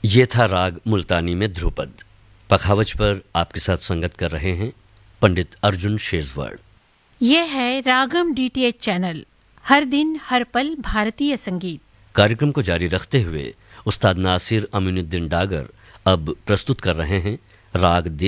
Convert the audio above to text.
ये था राग मुल्तानी में ध्रुपद। पखावज पर आपके साथ संगत कर रहे हैं पंडित अर्जुन शेजवाड़। ये है रागम डीटीएच चैनल, हर दिन हर पल भारतीय संगीत। कार्यक्रम को जारी रखते हुए उस्ताद नासिर अमीनुद्दीन डागर अब प्रस्तुत कर रहे हैं राग